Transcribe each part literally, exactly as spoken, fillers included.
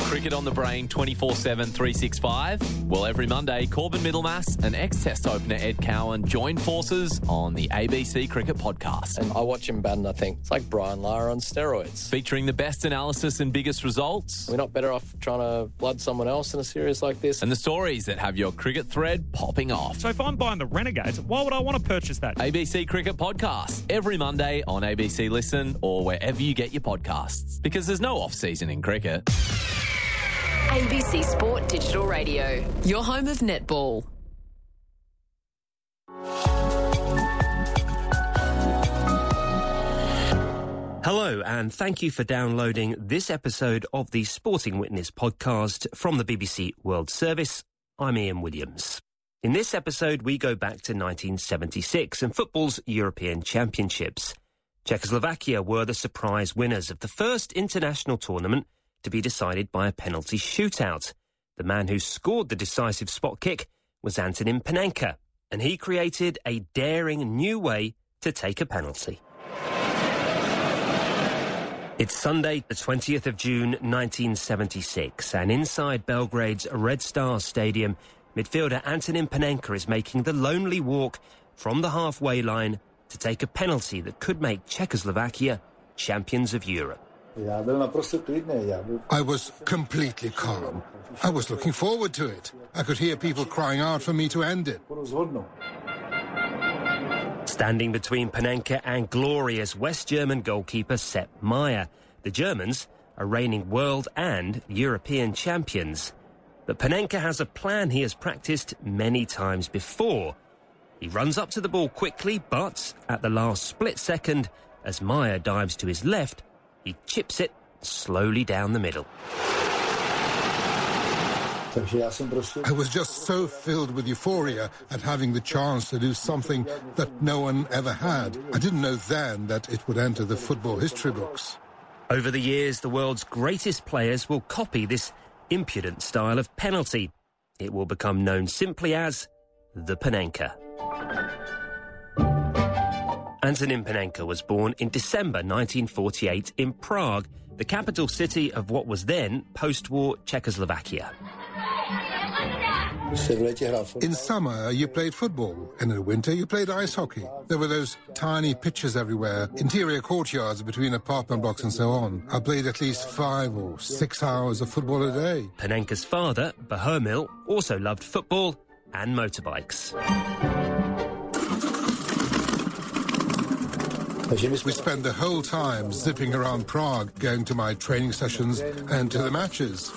Cricket on the Brain, twenty-four seven, three sixty-five. Well, every Monday, Corbin Middlemass and ex-Test opener Ed Cowan join forces on the A B C Cricket Podcast. And I watch him bat and I think, it's like Brian Lara on steroids. Featuring the best analysis and biggest results. We're not better off trying to blood someone else in a series like this. And the stories that have your cricket thread popping off. So if I'm buying the Renegades, why would I want to purchase that? A B C Cricket Podcast, every Monday on A B C Listen or wherever you get your podcasts. Because there's no off-season in cricket. A B C Sport Digital Radio, your home of netball. Hello, and thank you for downloading this episode of the Sporting Witness podcast from the B B C World Service. I'm Ian Williams. In this episode, we go back to nineteen seventy-six and football's European Championships. Czechoslovakia were the surprise winners of the first international tournament to be decided by a penalty shootout. The man who scored the decisive spot kick was Antonin Panenka, and he created a daring new way to take a penalty. It's Sunday, the twentieth of June, nineteen seventy-six, and inside Belgrade's Red Star Stadium, midfielder Antonin Panenka is making the lonely walk from the halfway line to take a penalty that could make Czechoslovakia champions of Europe. I was completely calm. I was looking forward to it. I could hear people crying out for me to end it. Standing between Panenka and glory is West German goalkeeper Sepp Maier. The Germans are reigning world and European champions. But Panenka has a plan he has practiced many times before. He runs up to the ball quickly, but at the last split second, as Maier dives to his left, he chips it slowly down the middle. I was just so filled with euphoria at having the chance to do something that no one ever had. I didn't know then that it would enter the football history books. Over the years, the world's greatest players will copy this impudent style of penalty. It will become known simply as the Panenka. Antonin Panenka was born in December nineteen forty-eight in Prague, the capital city of what was then post-war Czechoslovakia. In summer, you played football, and in winter, you played ice hockey. There were those tiny pitches everywhere, interior courtyards between apartment blocks and so on. I played at least five or six hours of football a day. Panenka's father, Bohumil, also loved football and motorbikes. We spent the whole time zipping around Prague, going to my training sessions and to the matches.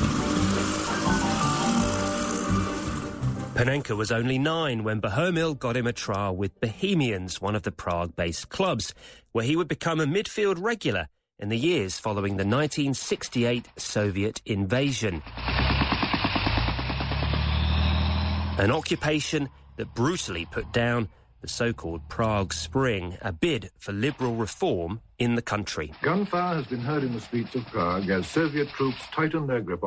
Panenka was only nine when Bohumil got him a trial with Bohemians, one of the Prague-based clubs, where he would become a midfield regular in the years following the nineteen sixty-eight Soviet invasion. An occupation that brutally put down the so-called Prague Spring, a bid for liberal reform in the country. Gunfire has been heard in the streets of Prague as Soviet troops tighten their grip on